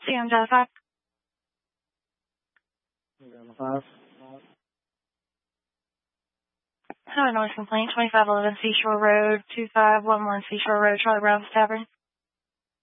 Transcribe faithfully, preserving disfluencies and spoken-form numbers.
emergency on Delta five. Five. Have a noise complaint, twenty-five eleven Seashore Road, two five one one Seashore Road, Charlie Brown's Tavern.